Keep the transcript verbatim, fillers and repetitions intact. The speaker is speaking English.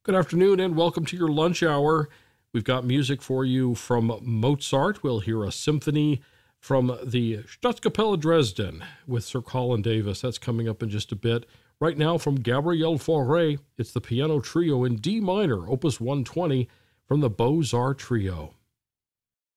Good afternoon and welcome to your lunch hour. We've got music for you from Mozart. We'll hear a symphony from the Staatskapelle Dresden with Sir Colin Davis. That's coming up in just a bit. Right now from Gabriel Fauré, it's the piano trio in D minor, opus one twenty from the Beaux-Arts Trio.